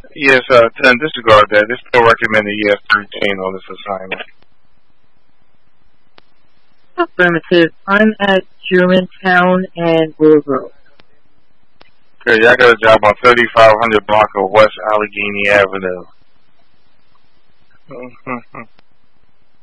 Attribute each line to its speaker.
Speaker 1: Yes, disregard that. They still recommend the ES-13 on this assignment.
Speaker 2: Affirmative. I'm at Germantown and Willow.
Speaker 1: Okay, y'all got a job on 3500 block of West Allegheny Avenue.